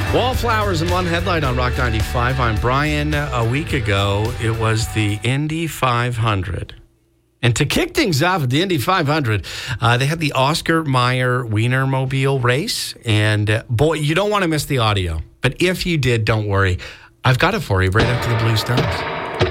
Wallflowers in one headline on Rock 95. I'm Brian. A week ago, it was the Indy 500. And to kick things off at the Indy 500, they had the Oscar Mayer Wienermobile race. And boy, you don't want to miss the audio. But if you did, don't worry. I've got it for you right after the Blue Stones.